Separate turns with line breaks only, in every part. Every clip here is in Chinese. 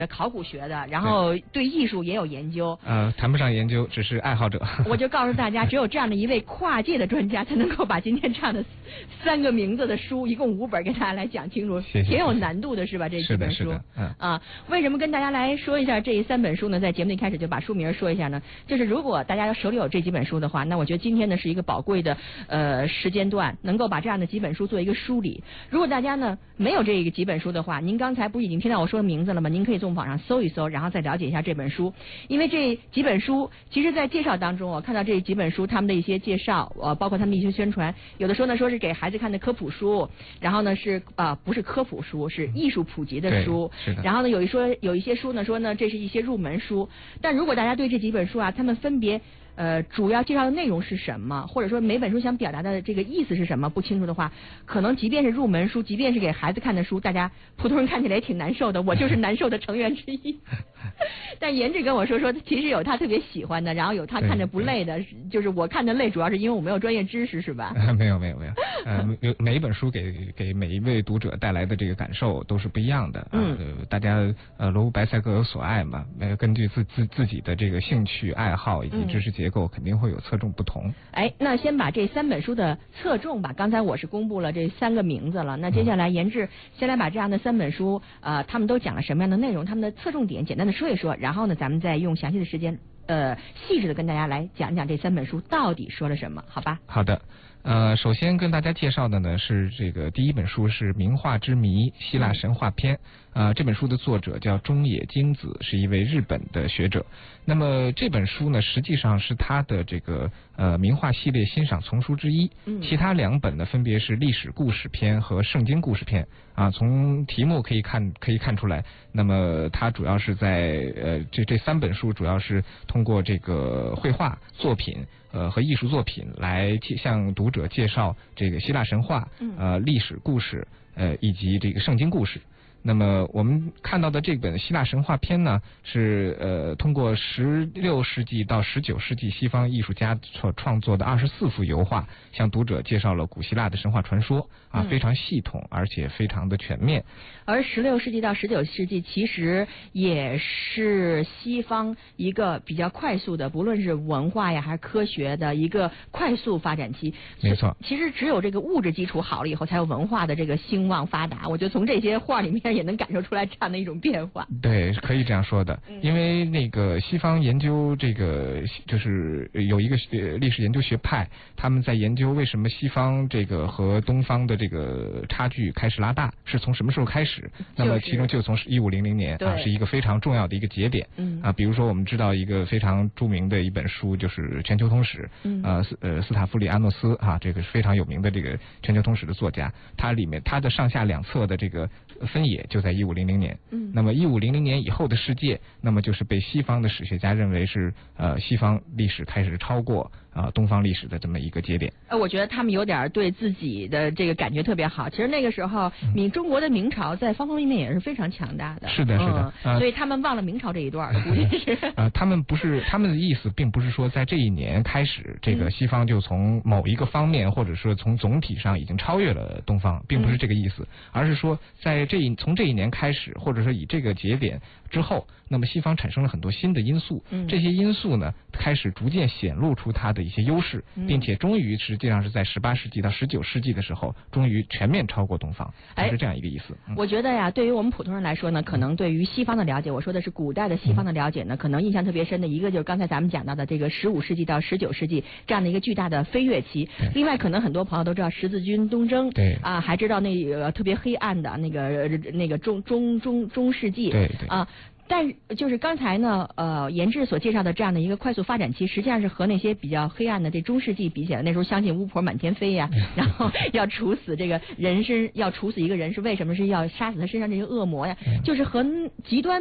考古学的，然后对艺术也有研究。
谈不上研究，只是爱好者。
我就告诉大家，只有这样的一位跨界的专家，才能够把今天这样的3个名字的书，一共5本，给大家来讲清楚。
谢谢。
挺有难度的是吧？这几本书。
是的。
为什么跟大家来说一下这3本书呢？在节目一开始就把书名说一下呢？就是如果大家手里有这几本书的话，那我觉得今天呢是一个宝贵的时间段，能够把这样的几本书做一个梳理。如果大家呢没有这个几本书的话，您刚才不是已经听到我说的名字了吗？您可以从网上搜一搜，然后再了解一下这本书。因为这几本书，其实在介绍当中，我看到这几本书他们的一些介绍，包括他们的一些宣传，有的说呢说是给孩子看的科普书，然后呢是不是科普书，是艺术普及的书。
是的。
然后呢有一些书呢说呢这是一些入门书，但如果大家对这几本书他们分别主要介绍的内容是什么，或者说每本书想表达的这个意思是什么不清楚的话，可能即便是入门书，即便是给孩子看的书，大家普通人看起来也挺难受的，我就是难受的成员之一。但言志跟我说其实有他特别喜欢的，然后有他看着不累的，就是我看着累主要是因为我没有专业知识，是吧？
没有每一本书给每一位读者带来的这个感受都是不一样的。大家萝卜白菜各有所爱嘛，根据自己的这个兴趣爱好以及知识结构肯定会有侧重不同。
那先把这3本书的侧重吧。刚才我是公布了这3个名字了，那接下来言志先来把这样的3本书他们都讲了什么样的内容，他们的侧重点简单的说一说，然后呢咱们再用详细的时间细致的跟大家来讲讲这3本书到底说了什么，好吧？
好的。首先跟大家介绍的呢是这个第一本书是《名画之谜：希腊神话篇》。这本书的作者叫中野京子，是一位日本的学者。那么这本书呢，实际上是他的这个名画系列欣赏丛书之一。其他2本呢，分别是历史故事篇和圣经故事篇。从题目可以看出来，那么它主要是在这3本书主要是通过这个绘画作品和艺术作品来向读者介绍这个希腊神话、历史故事以及这个圣经故事。那么我们看到的这本希腊神话篇呢，是通过16世纪到19世纪西方艺术家所创作的24幅油画，向读者介绍了古希腊的神话传说非常系统而且非常的全面。
而16世纪到19世纪其实也是西方一个比较快速的，不论是文化呀还是科学的一个快速发展期。
没错。
其实只有这个物质基础好了以后，才有文化的这个兴旺发达。我觉得从这些画里面也能感受出来这样的一种变化。
对，可以这样说的。因为那个西方研究这个就是有一个历史研究学派，他们在研究为什么西方这个和东方的这个差距开始拉大，是从什么时候开始？那么其中就从1500年是一个非常重要的一个节点。比如说我们知道一个非常著名的一本书就是《全球通史》。斯塔夫里阿诺斯这个是非常有名的这个《全球通史》的作家，它里面它的上下2册的这个分野就在1500年。那么1500年以后的世界，那么就是被西方的史学家认为是西方历史开始超过东方历史的这么一个节点。
我觉得他们有点对自己的这个感觉特别好。其实那个时候中国的明朝在方方面面也是非常强大的。
是的是的。
所以他们忘了明朝这一段了，估计是。
他们的意思并不是说在这一年开始这个西方就从某一个方面或者说从总体上已经超越了东方，并不是这个意思，而是说在从这一年开始，或者说以这个节点之后，那么西方产生了很多新的因素。这些因素呢开始逐渐显露出它的一些优势，并且终于实际上是在18世纪到19世纪的时候，终于全面超过东方，是这样一个意思。
我觉得呀，对于我们普通人来说呢，可能对于西方的了解，我说的是古代的西方的了解呢，可能印象特别深的一个就是刚才咱们讲到的这个15世纪到19世纪这样的一个巨大的飞跃期。另外，可能很多朋友都知道十字军东征，
对
还知道那个特别黑暗的那个中世纪，
对
但就是刚才呢，言志所介绍的这样的一个快速发展期，实际上是和那些比较黑暗的这中世纪比起来，那时候相信巫婆满天飞呀，然后要处死这个人要处死一个人是为什么？是要杀死他身上这些恶魔呀，就是和极端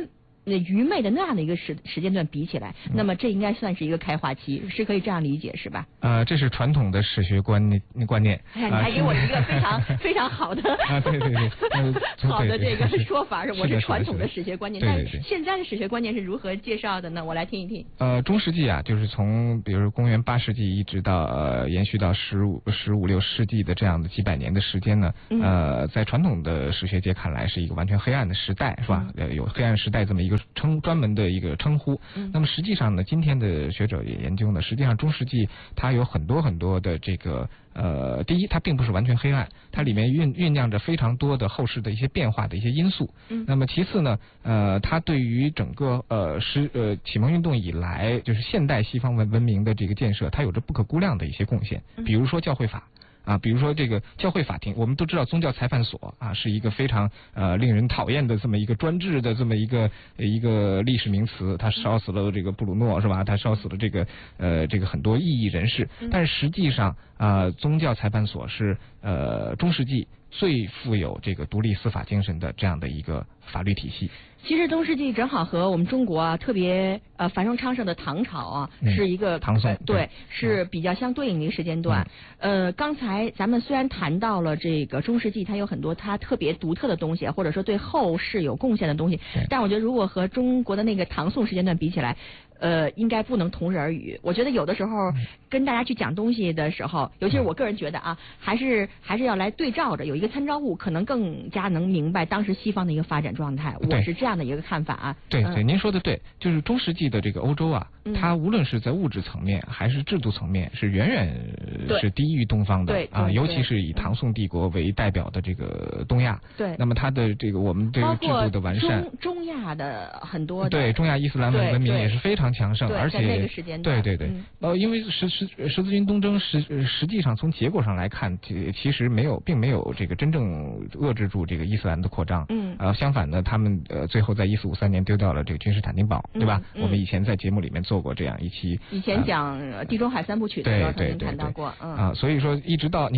愚昧的那样的一个时间段比起来，那么这应该算是一个开化期，是可以这样理解是吧？
这是传统的史学观念。
哎呀，你还给我一个非常非常好的
对，
好的这个说法，我是传统的史学观念，但
是
现在的史学观念是如何介绍的呢？我来听一听。
中世纪啊，就是从比如公元8世纪一直到延续到15、16世纪的这样的几百年的时间呢，在传统的史学界看来是一个完全黑暗的时代，是吧？有黑暗时代这么一个专门的一个称呼。那么实际上呢，今天的学者也研究呢，实际上中世纪它有很多的这个第一，它并不是完全黑暗，它里面酝酿着非常多的后世的一些变化的一些因素。那么其次呢，它对于整个启蒙运动以来，就是现代西方文明的这个建设，它有着不可估量的一些贡献。比如说教会法。比如说这个教会法庭，我们都知道宗教裁判所是一个非常令人讨厌的这么一个专制的这么一个历史名词，它烧死了这个布鲁诺是吧？它烧死了这个很多异议人士，但是实际上宗教裁判所是中世纪最富有这个独立司法精神的这样的一个法律体系。
其实中世纪正好和我们中国特别繁荣昌盛的唐朝是一个
唐宋
对是比较相对应的一个时间段。刚才咱们虽然谈到了这个中世纪，它有很多它特别独特的东西，或者说对后世有贡献的东西，但我觉得如果和中国的那个唐宋时间段比起来，应该不能同日而语。我觉得有的时候跟大家去讲东西的时候，尤其是我个人觉得还是要来对照着，有一个参照物，可能更加能明白当时西方的一个发展状态。我是这样的一个看法
对，您说的对，就是中世纪的这个欧洲它无论是在物质层面还是制度层面，是远远是低于东方的尤其是以唐宋帝国为代表的这个东亚。
对，
那么它的这个我们这个制度的完善，
中亚的很多
对中亚伊斯兰文明也是非常强盛，而且
在那个时间段
对，因为十字军东征实际上从结果上来看，其实并没有这个真正遏制住这个伊斯兰的扩张。相反呢，他们最后在1453年丢掉了这个君士坦丁堡，对吧？我们以前在节目里面做过这样一期，
以前讲地中海三部曲的时候曾经谈到过。
所以说一直到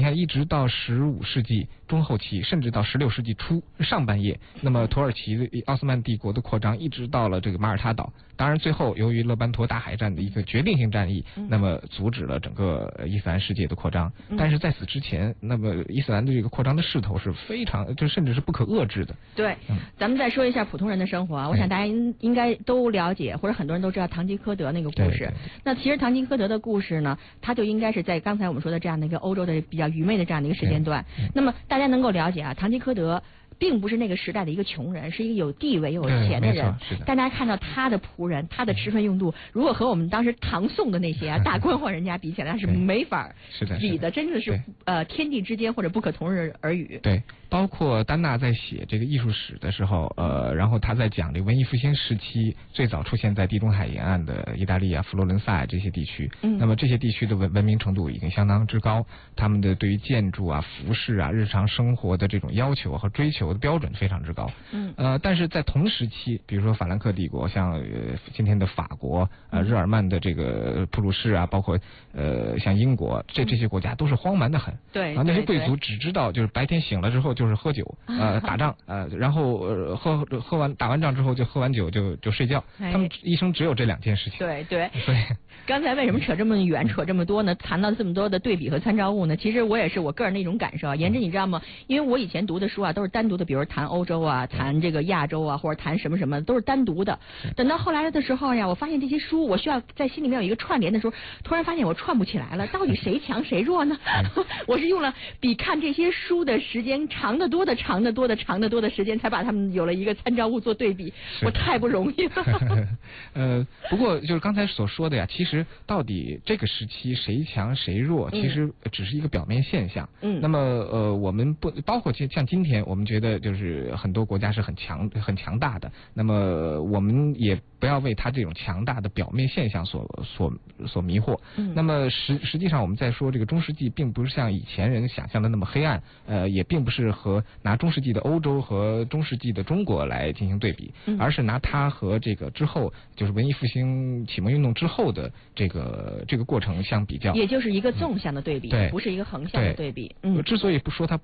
15世纪中后期，甚至到16世纪初上半叶，那么土耳其奥斯曼帝国的扩张一直到了这个马耳他岛。当然最后由于勒班托大海战的一个决定性战役，那么阻止了整个伊斯兰世界的扩张。但是在此之前，那么伊斯兰的这个扩张的势头是非常甚至是不可遏制的。
对，咱们再说一下普通人的生活我想大家应该都了解，或者很多人都知道堂吉诃德那个故事。那其实堂吉诃德的故事呢，它就应该是在刚才我们说的这样的一个欧洲的比较愚昧的这样的一个时间段。那么大家能够了解堂吉诃德并不是那个时代的一个穷人，是一个有地位有钱的人。大家看到他的仆人，他的吃穿用度，如果和我们当时唐宋的那些大官宦人家比起来，是没法比的，真的是天地之间或者不可同日而语。
对，包括丹纳在写这个艺术史的时候，然后他在讲这个文艺复兴时期最早出现在地中海沿岸的意大利佛罗伦萨这些地区。那么这些地区的文明程度已经相当之高，他们的对于建筑服饰日常生活的这种要求和追求的标准非常之高。但是在同时期，比如说法兰克帝国，像今天的法国，日耳曼的这个普鲁士包括像英国，这些国家都是荒蛮的很。
对，
那些贵族只知道就是白天醒了之后就是喝酒，打仗，然后打完仗之后就喝完酒就睡觉，他们一生只有这2件事情。
对。刚才为什么扯这么远，扯这么多呢？谈到这么多的对比和参照物呢？其实我也是我个人的一种感受。言之你知道吗？因为我以前读的书都是单独的，比如谈欧洲谈这个亚洲或者谈什么都是单独的。等到后来的时候我发现这些书我需要在心里面有一个串联的时候，突然发现我串不起来了，到底谁强谁弱呢？我是用了比看这些书的时间长得多的时间，才把他们有了一个参照物做对比。我太不容易了。
不过就是刚才所说的其实到底这个时期谁强谁弱，其实只是一个表面现象。那么我们不包括像今天我们觉得就是很多国家是很强大的，那么我们也不要为它这种强大的表面现象所迷惑。那么实际上我们在说这个中世纪并不是像以前人想象的那么黑暗，也并不是和拿中世纪的欧洲和中世纪的中国来进行对比，而是拿它和这个之后就是文艺复兴启蒙运动之后的这个过程相比较，
也就是一个纵向的对比，不是一个横向的对比。
之所以不说它不是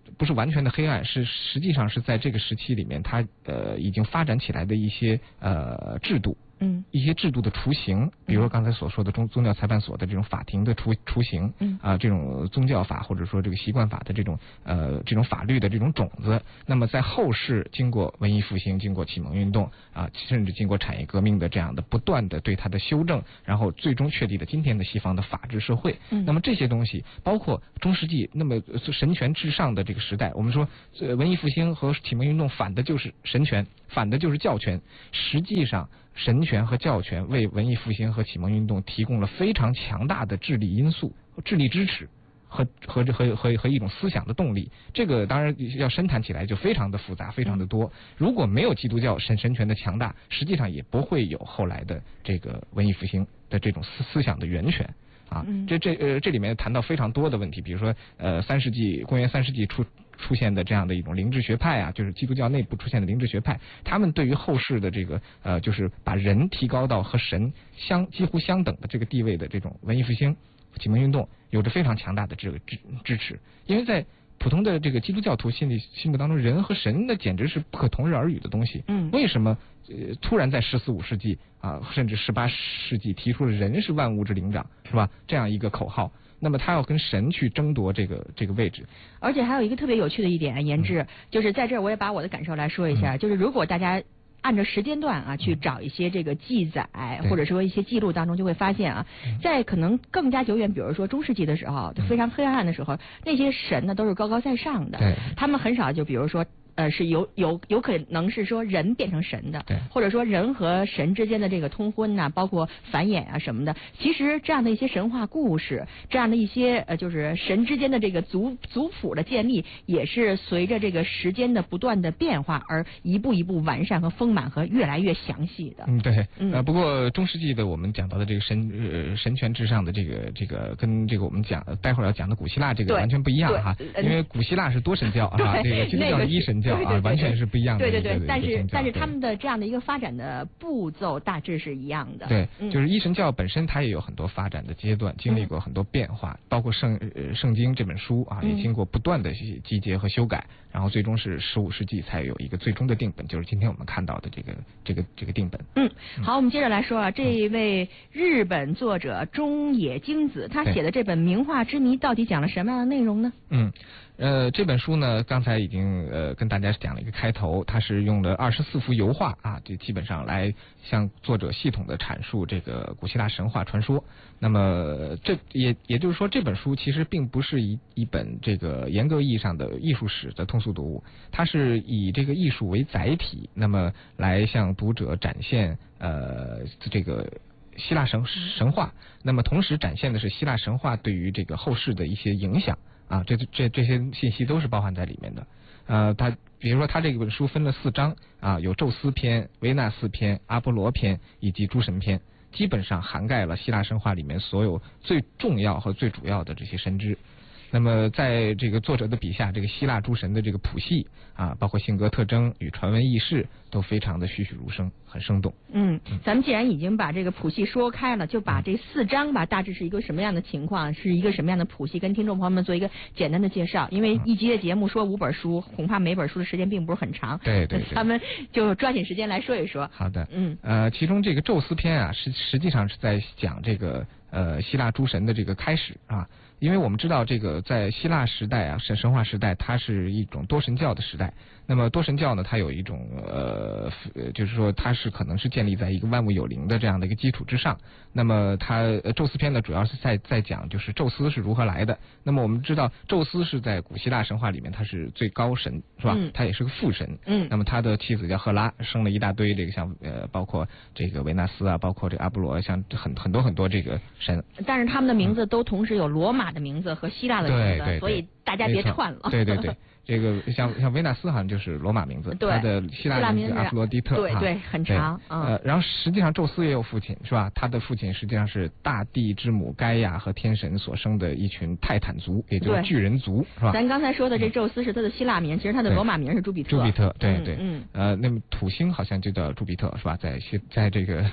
不是完全的黑暗，实际上是在这个时期里面，它已经发展起来的一些制度。一些制度的雏形，比如说刚才所说的宗教裁判所的这种法庭的雏形，这种宗教法或者说这个习惯法的这种法律的这种种子，那么在后世经过文艺复兴、经过启蒙运动甚至经过产业革命的这样的不断的对它的修正，然后最终确立了今天的西方的法治社会。那么这些东西，包括中世纪那么神权至上的这个时代，我们说文艺复兴和启蒙运动反的就是神权，反的就是教权，实际上神权和教权为文艺复兴和启蒙运动提供了非常强大的智力因素、智力支持和一种思想的动力。这个当然要深谈起来就非常的复杂，非常的多。如果没有基督教神权的强大，实际上也不会有后来的这个文艺复兴的这种思想的源泉。这里面谈到非常多的问题，比如说公元3世纪出现的这样的一种灵智学派就是基督教内部出现的灵智学派，他们对于后世的这个就是把人提高到和神几乎相等的这个地位的这种文艺复兴、启蒙运动，有着非常强大的这个支持。因为在普通的这个基督教徒心目当中，人和神那简直是不可同日而语的东西。为什么突然在14、15世纪甚至18世纪提出了人是万物之灵长，是吧？这样一个口号，那么他要跟神去争夺这个位置。而且还有一个特别有趣的一点，言志，就是在这儿我也把我的感受来说一下，就是如果大家按照时间段去找一些这个记载或者说一些记录当中，就会发现在可能更加久远，比如说中世纪的时候，非常黑暗的时候，那些神呢都是高高在上的，他们很少就比如说是有可能是说人变成神的，或者说人和神之间的这个通婚包括繁衍什么的。其实这样的一些神话故事，这样的一些就是神之间的这个族谱的建立，也是随着这个时间的不断的变化而一步一步完善和丰满和越来越详细的。对。不过中世纪的我们讲到的这个神权至上的这个跟这个我们待会儿要讲的古希腊这个完全不一样因为古希腊是多神教这个基督教是一神教。完全是不一样的。对，但是他们的这样的一个发展的步骤大致是一样的。对，就是一神教本身它也有很多发展的阶段，经历过很多变化，包括圣经这本书也经过不断的集结和修改，然后最终是15世纪才有一个最终的定本，就是今天我们看到的这个定本。好，我们接着来说这一位日本作者中野京子，他写的这本《名画之谜》到底讲了什么样的内容呢？这本书呢，刚才已经跟大家讲了一个开头，它是用了24幅油画这基本上来向作者系统的阐述这个古希腊神话传说。那么这也就是说，这本书其实并不是一本这个严格意义上的艺术史的通俗读物，它是以这个艺术为载体，那么来向读者展现这个希腊神话，那么同时展现的是希腊神话对于这个后世的一些影响。这些信息都是包含在里面的。比如说他这本书分了4章有宙斯篇、维纳斯篇、阿波罗篇以及诸神篇，基本上涵盖了希腊神话里面所有最重要和最主要的这些神知。那么在这个作者的笔下，这个希腊诸神的这个谱系包括性格特征与传闻轶事都非常的栩栩如生，很生动。咱们既然已经把这个谱系说开了，就把这4章大致是一个什么样的情况，是一个什么样的谱系，跟听众朋友们做一个简单的介绍。因为一集的节目说5本书，恐怕每本书的时间并不是很长。对，他们就抓紧时间来说一说。好的。其中这个宙斯篇实际上是在讲这个希腊诸神的这个开始因为我们知道这个在希腊时代神话时代，它是一种多神教的时代。那么多神教呢，它有一种就是说它是可能是建立在一个万物有灵的这样的一个基础之上。那么它宙斯篇呢，主要是在讲就是宙斯是如何来的。那么我们知道宙斯是在古希腊神话里面他是最高神，是吧？他也是个父神。那么他的妻子叫赫拉，生了一大堆这个像包括这个维纳斯包括这个阿波罗，像很多这个神。但是他们的名字都同时有罗马的名字和希腊的名字，对，所以大家别串了。对。这个像维纳斯好像就是罗马名字，他的希腊名字阿弗罗狄特，对，很长。然后实际上宙斯也有父亲，是吧？他的父亲实际上是大地之母盖亚和天神所生的一群泰坦族，也就是巨人族，是吧？咱刚才说的这宙斯是他的希腊名，其实他的罗马名是朱比特。对。那么土星好像就叫朱比特，是吧？在这个。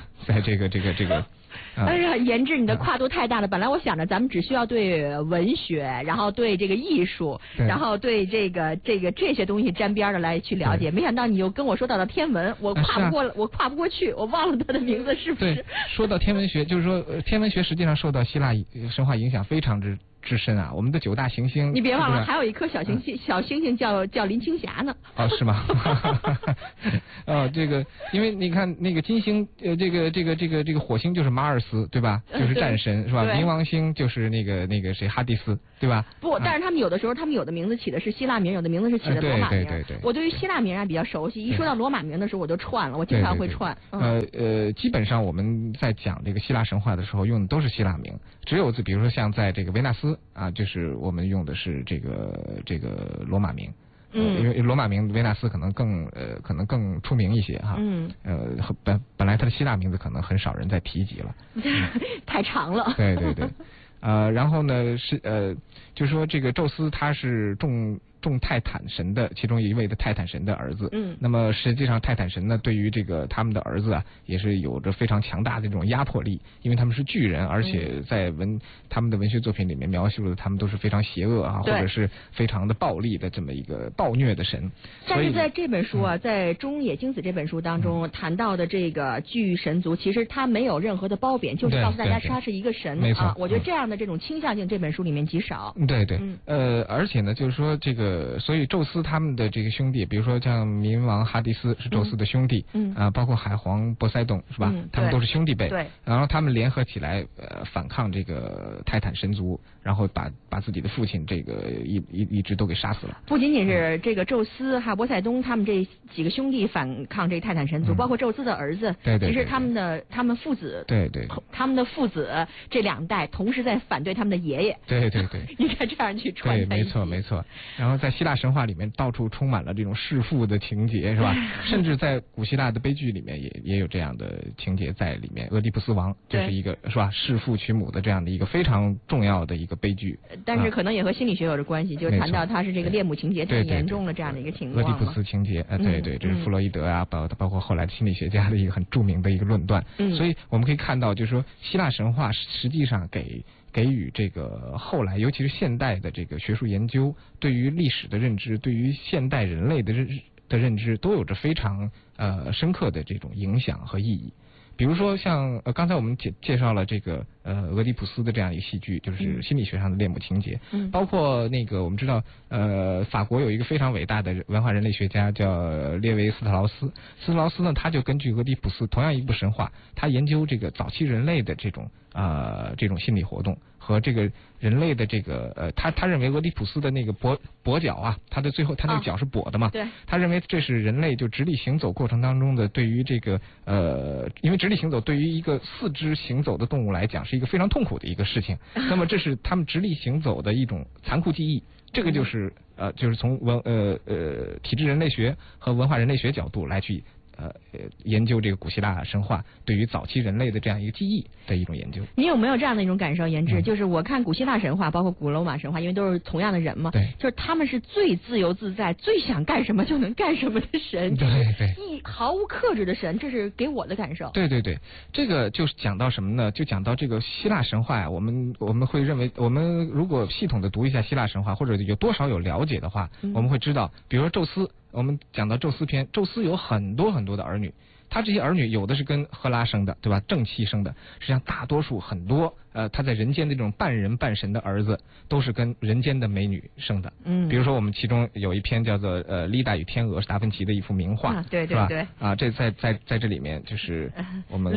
哎呀，言志，你的跨度太大了。本来我想着咱们只需要对文学，然后对这个艺
艺术，然后对这些东西沾边的来去了解。没想到你又跟我说到了天文，我跨不过去，我忘了它的名字是不是？
对，说到天文学，就是说天文学实际上受到希腊神话影响非常之深啊。我们的9大行星，
你别忘了还有一颗小行星叫林青霞呢。
哦，是吗？这个因为你看那个金星，这个火星就是马尔斯，对吧？就是战神，是吧？冥王星就是那个谁哈迪斯，对吧？
不，但是他们有的时候他们有的名字起的是希腊名，有的名字是起的罗马名。
对。
我对于希腊名比较熟悉，一说到罗马名的时候我就串了，我经常会串。
基本上我们在讲这个希腊神话的时候用的都是希腊名，只有比如说像在这个维纳斯啊，就是我们用的是这个罗马名。因为罗马名维纳斯可能更出名一些哈。本来他的希腊名字可能很少人在提及了。
太长了。
对。然后呢就说这个宙斯他是众泰坦神的其中一位的泰坦神的儿子。那么实际上泰坦神呢，对于这个他们的儿子啊，也是有着非常强大的这种压迫力，因为他们是巨人，而且在他们的文学作品里面描述的他们都是非常邪恶啊，或者是非常的暴力的这么一个暴虐的神。
但是在这本书啊，在中野精子这本书当中谈到的这个巨神族，其实他没有任何的褒贬，就是告诉大家他是一个神啊。我觉得这样的这种倾向性这本书里面极少。
对。而且呢，就是说这个。所以宙斯他们的这个兄弟，比如说像冥王哈迪斯是宙斯的兄弟，包括海皇波塞冬是吧？他们都是兄弟辈。
对。
然后他们联合起来反抗这个泰坦神族，然后把自己的父亲这个一直都给杀死了。
不仅仅是这个宙斯还有波塞冬他们这几个兄弟反抗这个泰坦神族，包括宙斯的儿子，
对，
其实他们父子，
对，
他们的父子这2代同时在反对他们的爷爷。
对。
应该这样去传承。
对，没错。然后在希腊神话里面到处充满了这种弑父的情节，是吧？甚至在古希腊的悲剧里面也有这样的情节在里面。俄狄浦斯王就是一个是吧弑父娶母的这样的一个非常重要的一个悲剧。
但是可能也和心理学有着关系，就是谈到他是这个恋母情节太严重了这样的一个情况。
俄狄浦斯情节，对，这是弗洛伊德啊，包括后来的心理学家的一个很著名的一个论断。所以我们可以看到，就是说希腊神话实际上给予这个后来，尤其是现代的这个学术研究，对于历史的认知，对于现代人类的认知，都有着非常深刻的这种影响和意义。比如说像刚才我们介绍了这个俄狄浦斯的这样一个戏剧，就是心理学上的恋母情节。包括那个我们知道法国有一个非常伟大的文化人类学家叫列维斯特劳斯。斯特劳斯呢，他就根据俄狄浦斯同样一部神话，他研究这个早期人类的这种心理活动和这个人类的这个他认为俄狄浦斯的那个跛脚啊，他的最后他那个脚是跛的嘛。
对。
他认为这是人类就直立行走过程当中的对于这个因为直立行走对于一个4肢行走的动物来讲是一个非常痛苦的一个事情。那么这是他们直立行走的一种残酷记忆。这个就是从体质人类学和文化人类学角度来去研究这个古希腊神话对于早期人类的这样一个记忆的一种研究。
你有没有这样的一种感受，言志？就是我看古希腊神话，包括古罗马神话，因为都是同样的人嘛，
对，
就是他们是最自由自在、最想干什么就能干什么的神，
对，
毫无克制的神，这是给我的感受。
对，这个就是讲到什么呢？就讲到这个希腊神话呀，我们会认为，我们如果系统的读一下希腊神话，或者有多少有了解的话，我们会知道，比如说宙斯。我们讲到宙斯篇，宙斯有很多很多的儿女，他这些儿女有的是跟赫拉生的，对吧？正妻生的，实际上大多数很多他在人间的这种半人半神的儿子都是跟人间的美女生的。比如说我们其中有一篇叫做丽达与天鹅，是达芬奇的一幅名画，
对，
是吧？这在这里面就是我们